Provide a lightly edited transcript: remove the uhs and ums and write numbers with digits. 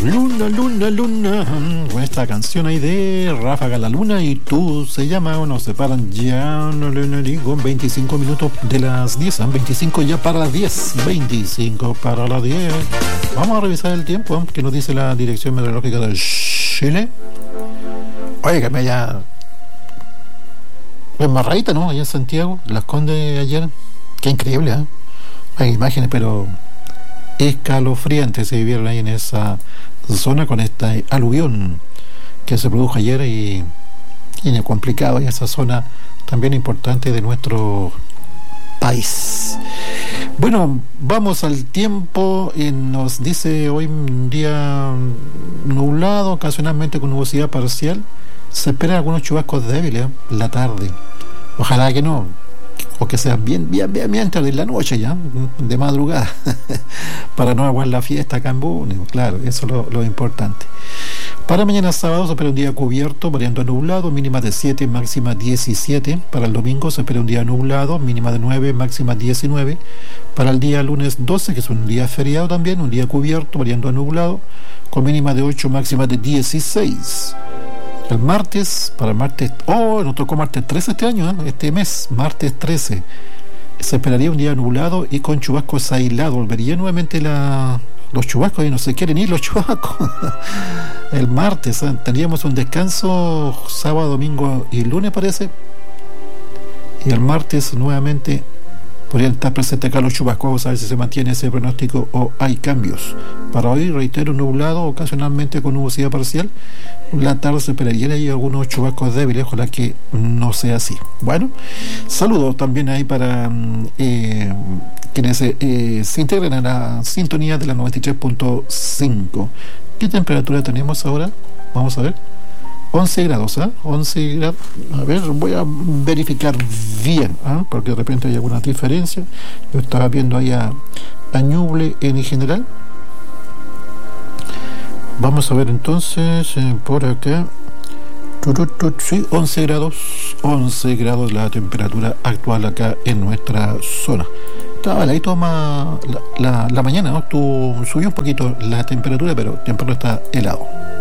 Luna, luna, luna, con esta canción ahí de Ráfaga la Luna y tú se llama o nos separan ya, no le digo, 25 minutos de las 10, 25 ya para las 10, 25 para las 10. Vamos a revisar el tiempo que nos dice la Dirección Meteorológica de Chile. Oye, que me haya embarradita, ¿no? Allá en Santiago, Las Condes ayer, qué increíble, ¿eh? Hay imágenes, pero escalofriantes se vivieron ahí en esa zona con esta aluvión que se produjo ayer y complicado en esa zona también importante de nuestro país. Bueno, vamos al tiempo. Nos dice hoy un día nublado, ocasionalmente con nubosidad parcial. Se esperan algunos chubascos débiles la tarde. Ojalá que no, o que sea bien tarde en la noche ya, de madrugada, para no aguar la fiesta acá en Borneo. Claro, eso es lo importante. Para mañana sábado se espera un día cubierto, variando a nublado, mínima de 7, máxima 17. Para el domingo se espera un día nublado, mínima de 9, máxima 19. Para el día lunes 12, que es un día feriado también, un día cubierto, variando a nublado, con mínima de 8, máxima de 16. El martes, para el martes, nos tocó martes 13 este año, este mes, martes 13. Se esperaría un día nublado y con chubascos aislados. Volvería nuevamente los chubascos y no se quieren ir los chubascos. El martes tendríamos un descanso sábado, domingo y lunes, parece. Y el martes nuevamente podrían estar presentes acá los chubascos. Vamos a ver si se mantiene ese pronóstico o hay cambios. Para hoy, reitero, nublado, ocasionalmente con nubosidad parcial. La tarde se esperarían ahí algunos chubascos débiles, ojalá que no sea así. Bueno, saludos también ahí para quienes se integran a la sintonía de la 93.5. ¿Qué temperatura tenemos ahora? Vamos a ver. 11 grados, 11 grados. A ver, voy a verificar bien, porque de repente hay alguna diferencia. Yo estaba viendo ahí a Ñuble en general. Vamos a ver entonces por acá. Sí, 11 grados la temperatura actual acá en nuestra zona. Estaba heladito más la mañana, ¿no? Subió un poquito la temperatura, pero temprano está helado.